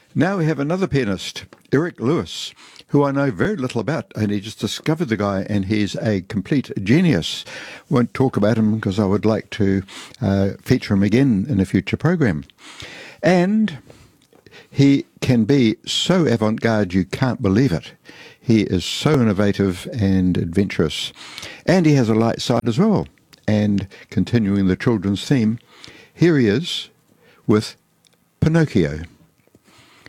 Now we have another pianist, Eric Lewis, who I know very little about. I only just discovered the guy, and he's a complete genius. Won't talk about him because I would like to feature him again in a future program. And he can be so avant-garde you can't believe it. He is so innovative and adventurous. And he has a light side as well. And continuing the children's theme, here he is with Pinocchio.